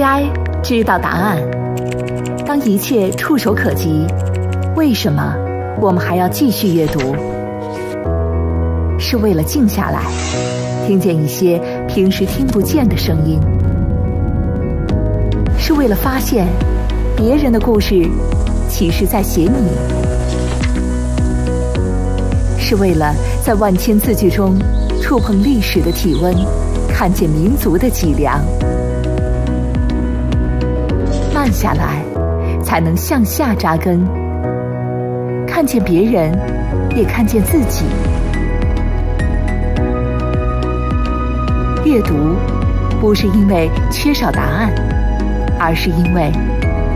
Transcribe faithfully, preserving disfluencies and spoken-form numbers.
I 知道答案。当一切触手可及，为什么我们还要继续阅读？是为了静下来，听见一些平时听不见的声音，是为了发现别人的故事其实在写你，是为了在万千字句中触碰历史的体温，看见民族的脊梁。慢下来，才能向下扎根，看见别人，也看见自己。阅读不是因为缺少答案，而是因为